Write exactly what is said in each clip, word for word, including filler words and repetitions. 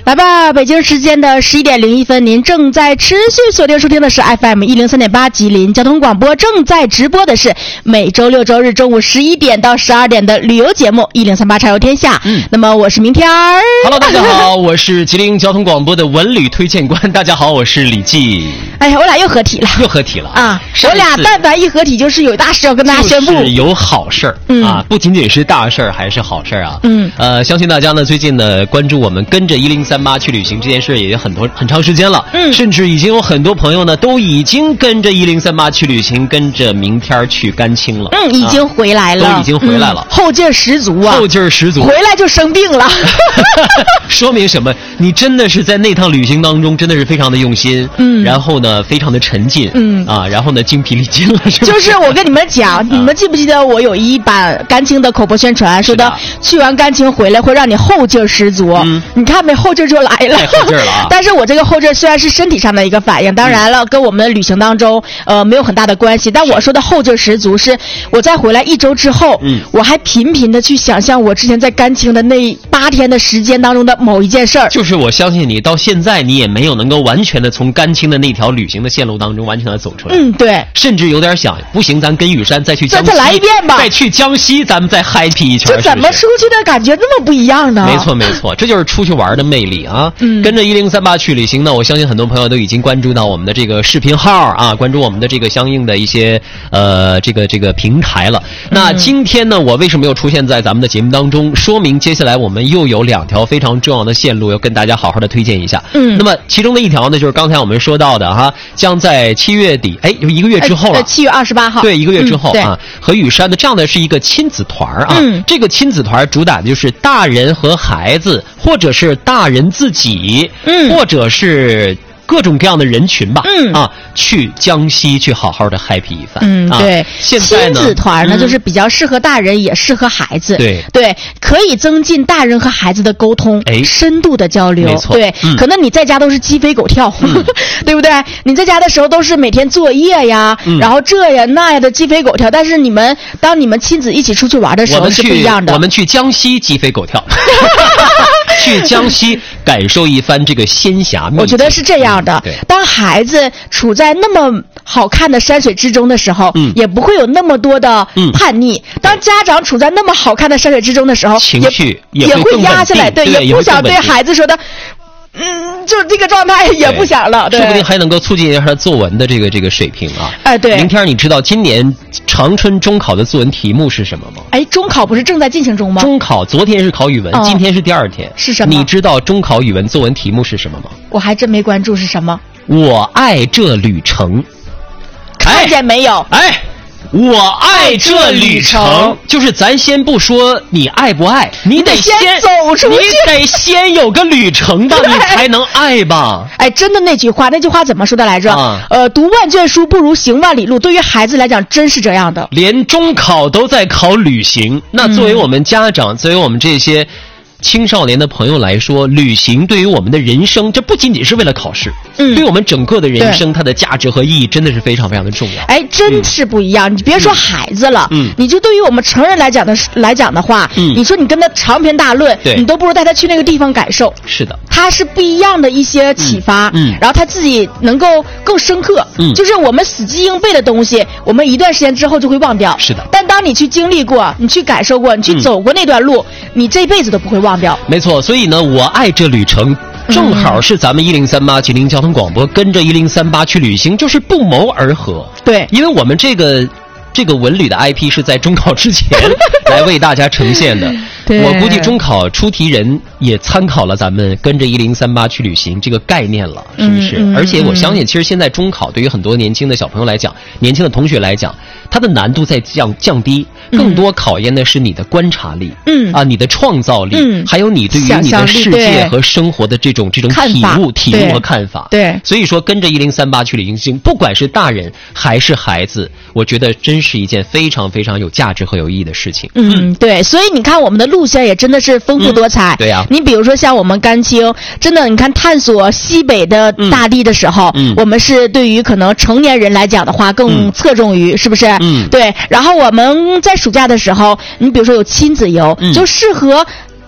来吧，北京时间的十一点零一分，您正在持续锁定收听的是 F M 一零三点八吉林交通广播，正在直播的是每周六周日中午十一点到十二点的旅游节目一零三八畅游天下。嗯，那么我是明天儿。 Hello， 大家好，我是吉林交通广播的文旅推荐官。大家好，我是李记。 哎呀，我俩又合体了， 又合体了啊！我俩但凡一合体，就是有大事要跟大家宣布， 就是有好事儿、嗯、啊，不仅仅是大事儿，还是好事儿啊。嗯，呃，相信大家呢最近呢关注我们跟着一零三八去旅行这件事也有很多很长时间了，嗯，甚至已经有很多朋友呢都已经跟着一零三八去旅行，跟着明天去甘青了， 嗯，已经回来了， 啊、都已经回来了， 嗯、后劲十足啊， 后劲十足， 回来就生病了， 说明什么？你真的是在那趟旅行当中真的是非常的用心，嗯，然后呢非常的沉浸，嗯啊，然后呢精疲力尽了，是就是我跟你们讲，你们记不记得我有一版甘青的口播宣传，说的去完甘青回来会让你后劲十足，嗯，你看没后劲就来了， 太后劲了啊！ 但是我这个后劲虽然是身体上的一个反应，当然了，嗯、跟我们的旅行当中呃没有很大的关系，但我说的后劲十足是我在回来一周之后，嗯，我还频频的去想象我之前在甘青的那八天的时间当中的某一件事儿。 就是我相信你到现在你也没有能够完全的从甘青的那条旅行的线路当中完全的走出来。 嗯，对。 甚至有点想，不行，咱跟雨山再去江西， 再来一遍吧， 再去江西，咱们再 happy 一圈。 这怎么出去的感觉那么不一样呢？ 没错没错，这就是出去玩的魅力啊！嗯，跟着一零三八去旅行呢，我相信很多朋友都已经关注到我们的这个视频号啊，关注我们的这个相应的一些呃这个这个平台了。那今天呢，我为什么又出现在咱们的节目当中？说明接下来我们又有两条非常重要的线路要跟大家好好的推荐一下。嗯，那么其中的一条呢，就是刚才我们说到的哈，将在七月底，哎，就一个月之后了， 七月二十八号， 对，一个月之后、嗯、啊，和雨山的这样的是一个亲子团啊、嗯，这个亲子团主打的就是大人和孩子，或者是大人自己，嗯，或者是各种各样的人群吧，嗯啊，去江西去好好的 happy 一番， 嗯， 啊、 对。 现在呢， 亲子团呢、嗯，就是比较适合大人，也适合孩子， 对对，可以增进大人和孩子的沟通，哎，深度的交流， 没错， 对、嗯，可能你在家都是鸡飞狗跳，嗯、对不对？你在家的时候都是每天作业呀，嗯、然后这呀那呀的鸡飞狗跳，但是你们当你们亲子一起出去玩的时候是不一样的。 我们去江西鸡飞狗跳。去江西感受一番这个仙侠秘境， 我觉得是这样的。 嗯、 当孩子处在那么好看的山水之中的时候，嗯，也不会有那么多的叛逆。嗯、当家长处在那么好看的山水之中的时候， 情绪也也会压下来，对， 对， 也不想对孩子说的。嗯，就这个状态也不想了，对， 说不定还能够促进一下他作文的这个这个水平啊。 哎，对。 明天你知道今年长春中考的作文题目是什么吗？ 哎，中考不是正在进行中吗？ 中考昨天是考语文，哦、今天是第二天， 是什么？ 你知道中考语文作文题目是什么吗？ 我还真没关注是什么。 我爱这旅程， 看见没有？ 哎。哎我爱这旅程，就是咱先不说你爱不爱，你得先走出去， 你得先有个旅程吧，你才能爱吧。 哎，真的那句话，那句话怎么说的来着？啊、呃，读万卷书不如行万里路。对于孩子来讲，真是这样的。 连中考都在考旅行，那作为我们家长，嗯、作为我们这些青少年的朋友来说，旅行对于我们的人生，这不仅仅是为了考试，嗯，对我们整个的人生，它的价值和意义真的是非常非常的重要。 哎，真是不一样。嗯、你别说孩子了，嗯，你就对于我们成人来讲的来讲的话，嗯，你说你跟他长篇大论，对，你都不如带他去那个地方感受。 是的， 他是不一样的一些启发，嗯，嗯然后他自己能够更深刻，嗯，就是我们死记硬背的东西，我们一段时间之后就会忘掉。 是的， 但当你去经历过，你去感受过，你去走过那段路，嗯、你这辈子都不会忘掉。 没错，所以呢，我爱这旅程，正好是咱们一零三八吉林交通广播跟着一零三八去旅行，就是不谋而合。 对， 因为我们这个这个文旅的 I P 是在中考之前来为大家呈现的。我估计中考出题人也参考了咱们跟着一零三八去旅行这个概念了，是不是？嗯嗯、而且我相信，其实现在中考对于很多年轻的小朋友来讲，年轻的同学来讲，它的难度在降降低，更多考验的是你的观察力，嗯啊，你的创造力，嗯，还有你对于你的世界和生活的这种这种体悟、体悟和看法。 对， 所以说跟着一零三八去旅行，不管是大人还是孩子，我觉得真是一件非常非常有价值和有意义的事情。 嗯，对，所以你看我们的路线也真的是丰富多彩。 嗯、对呀、啊， 你比如说像我们甘青，真的你看探索西北的大地的时候，嗯，我们是对于可能成年人来讲的话更侧重于、嗯、是不是？嗯，对。然后我们在暑假的时候，你比如说有亲子游，嗯、就适合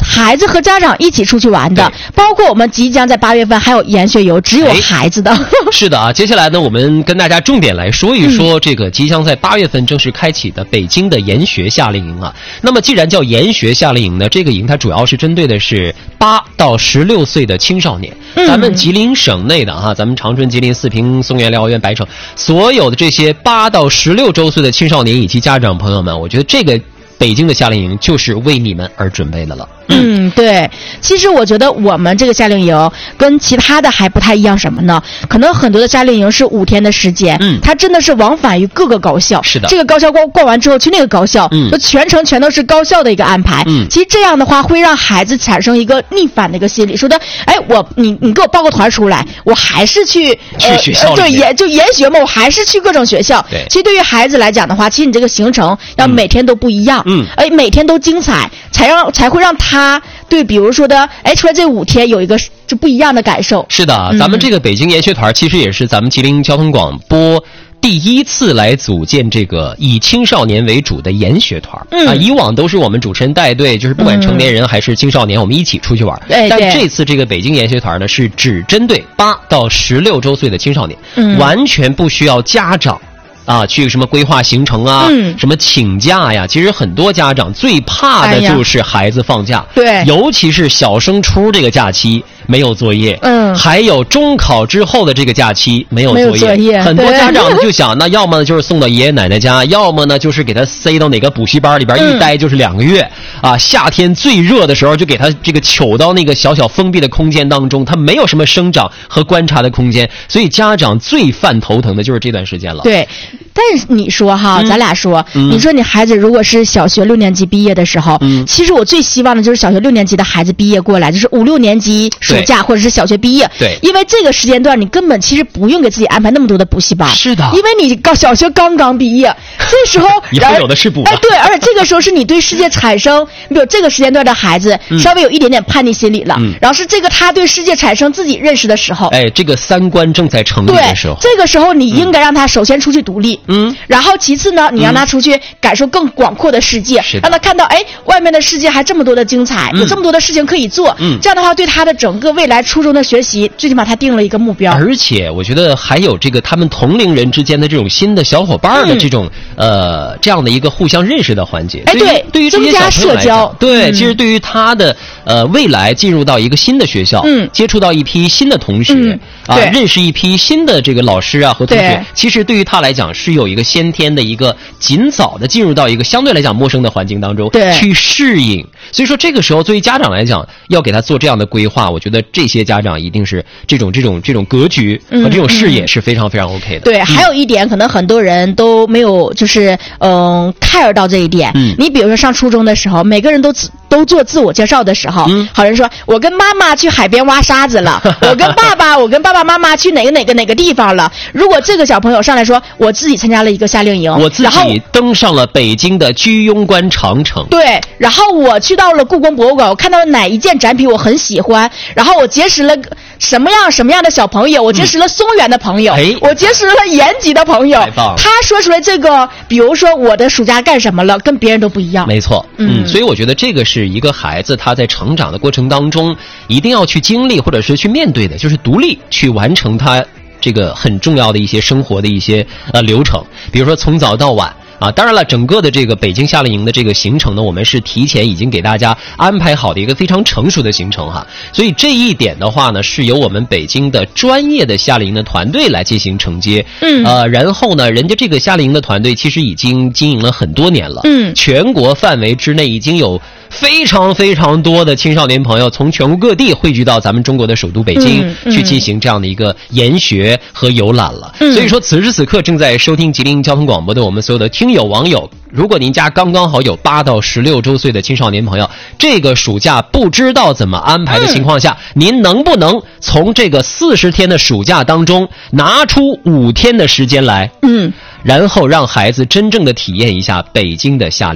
孩子和家长一起出去玩的，包括我们即将在八月份还有研学游，只有孩子的。 是的啊，接下来呢，我们跟大家重点来说一说这个即将在八月份正式开启的北京的研学夏令营啊。那么既然叫研学夏令营呢，这个营它主要是针对的是八到十六岁的青少年。咱们吉林省内的哈、啊，咱们长春、吉林、四平、松原、辽源、白城，所有的这些八到十六周岁的青少年以及家长朋友们，我觉得这个北京的夏令营就是为你们而准备的了。 嗯，对。其实我觉得我们这个夏令营跟其他的还不太一样，什么呢？可能很多的夏令营是五天的时间，嗯，它真的是往返于各个高校。 是的。 这个高校逛逛完之后去那个高校，嗯，就全程全都是高校的一个安排。嗯，其实这样的话会让孩子产生一个逆反的一个心理，说的，哎，我你你给我报个团出来，我还是去去学校里面、 呃、对研就研学嘛，我还是去各种学校。 对。 其实对于孩子来讲的话，其实你这个行程要每天都不一样，嗯，哎，每天都精彩，才让才会让他。他对，比如说的，哎，出来这五天有一个就不一样的感受。 是的，咱们这个北京研学团其实也是咱们吉林交通广播第一次来组建这个以青少年为主的研学团、嗯、啊，以往都是我们主持人带队，就是不管成年人还是青少年，嗯、我们一起出去玩。 对， 但这次这个北京研学团呢，是只针对八到十六周岁的青少年，嗯、完全不需要家长。啊，去什么规划行程啊、嗯，什么请假呀？其实很多家长最怕的就是孩子放假， 哎、对， 尤其是小升初这个假期没有作业，嗯，还有中考之后的这个假期没有作业， 没有作业很多家长就想，那要么就是送到爷爷奶奶家，要么呢就是给他塞到哪个补习班里边，嗯、一待就是两个月啊。夏天最热的时候，就给他这个糗到那个小小封闭的空间当中，他没有什么生长和观察的空间，所以家长最犯头疼的就是这段时间了。 对。但是你说哈、嗯，咱俩说、嗯，你说你孩子如果是小学六年级毕业的时候，嗯，其实我最希望的就是小学六年级的孩子毕业过来，就是五六年级暑假或者是小学毕业， 对， 因为这个时间段你根本其实不用给自己安排那么多的补习班， 是的， 因为你高小学刚刚毕业，这时候以后有的是补， 哎，对，而且这个时候是你对世界产生，比如这个时间段的孩子、嗯、稍微有一点点叛逆心理了、嗯，然后是这个他对世界产生自己认识的时候， 哎，这个三观正在成立的时候， 对，这个时候你应该让他首先出去独立，嗯，然后其次呢，你让他出去感受更广阔的世界，嗯、让他看到，哎，外面的世界还这么多的精彩，嗯、有这么多的事情可以做。嗯，这样的话，对他的整个未来初中的学习，最起码他定了一个目标。 而且，我觉得还有这个他们同龄人之间的这种新的小伙伴的这种、嗯、呃这样的一个互相认识的环节。 哎，对， 对于这些小朋友来讲，增加社交，对、嗯，其实对于他的呃未来进入到一个新的学校，嗯，接触到一批新的同学，嗯、啊，认识一批新的这个老师啊和同学，其实对于他来讲是有一个先天的一个尽早的进入到一个相对来讲陌生的环境当中， 对， 去适应。所以说这个时候，作为家长来讲，要给他做这样的规划，我觉得这些家长一定是这种这种这种格局和这种视野是非常非常 OK 的。 嗯、对、嗯，还有一点，可能很多人都没有就是嗯 care 到这一点。嗯，你比如说上初中的时候，每个人都都做自我介绍的时候，嗯，好人说我跟妈妈去海边挖沙子了，我跟爸爸，我跟爸爸妈妈去哪个哪个哪个地方了。如果这个小朋友上来说，我自己参加了一个夏令营， 我自己登上了北京的居庸关长城， 对，然后我去到了故宫博物馆，我看到了哪一件展品我很喜欢，然后我结识了什么样什么样的小朋友，我结识了松原的朋友，嗯、我结识了延吉的朋友，他说出来这个，比如说我的暑假干什么了，跟别人都不一样。 没错，嗯，嗯所以我觉得这个是一个孩子他在成长的过程当中一定要去经历或者是去面对的，就是独立去完成他这个很重要的一些生活的一些呃流程，比如说从早到晚。啊，当然了，整个的这个北京夏令营的这个行程呢，我们是提前已经给大家安排好的一个非常成熟的行程哈，所以这一点的话呢，是由我们北京的专业的夏令营的团队来进行承接。嗯，呃，然后呢，人家这个夏令营的团队其实已经经营了很多年了。嗯，全国范围之内已经有非常非常多的青少年朋友从全国各地汇聚到咱们中国的首都北京、嗯嗯、去进行这样的一个研学和游览了。嗯、所以说，此时此刻正在收听吉林交通广播的我们所有的听友网友，如果您家刚刚好有八到十六周岁的青少年朋友，这个暑假不知道怎么安排的情况下，嗯、您能不能从这个四十天的暑假当中拿出五天的时间来，嗯，然后让孩子真正的体验一下北京的夏令营？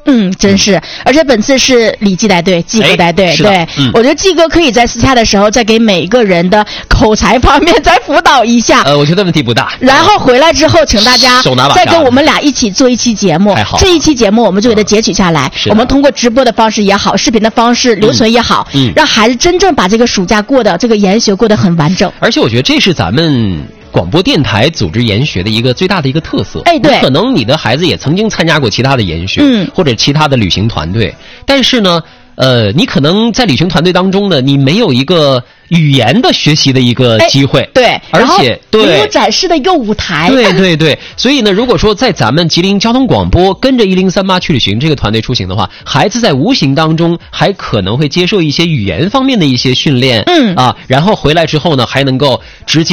嗯，真是，而且本次是李季带队，季哥带队，对、嗯，我觉得季哥可以在私下的时候再给每一个人的口才方面再辅导一下。 呃，我觉得问题不大。 然后回来之后，请大家再跟我们俩一起做一期节目。这一期节目我们就给它截取下来，嗯、我们通过直播的方式也好，视频的方式留存也好，嗯，让孩子真正把这个暑假过的这个研学过得很完整。 而且我觉得这是咱们广播电台组织研学的一个最大的一个特色。 哎，对， 可能你的孩子也曾经参加过其他的研学，嗯，或者其他的旅行团队，但是呢，呃，你可能在旅行团队当中呢，你没有一个语言的学习的一个机会， 哎、对， 而且对没有展示的一个舞台， 对对对。所以呢，如果说在咱们吉林交通广播跟着一零三八去旅行这个团队出行的话，孩子在无形当中还可能会接受一些语言方面的一些训练，嗯啊，然后回来之后呢，还能够直接